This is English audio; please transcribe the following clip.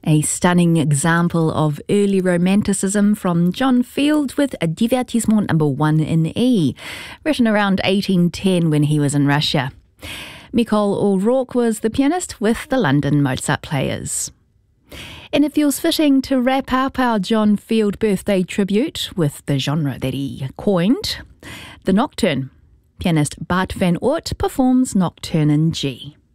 A stunning example of early romanticism from John Field with a Divertissement number 1 in E, written around 1810 when he was in Russia. Mikołaj O'Rourke was the pianist with the London Mozart Players. And it feels fitting to wrap up our John Field birthday tribute with the genre that he coined, the Nocturne. Pianist Bart van Oort performs Nocturne in G.